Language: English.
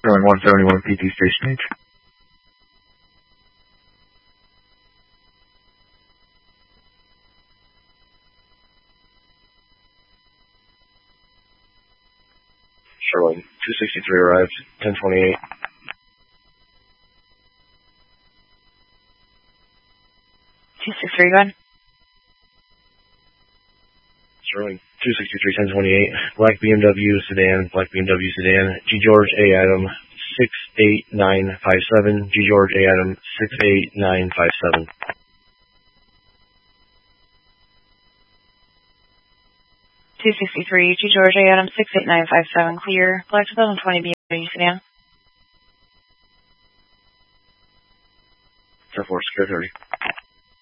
Sterling 171 PT Station H. Sterling 263 arrived, 1028. Sterling 263, 1028. Black BMW sedan, G. George A. Adam 68957, G. George A. Adam 68957. 263, G. George A. Adam 68957, clear. Black 2020 BMW sedan. 10-4, secure 30.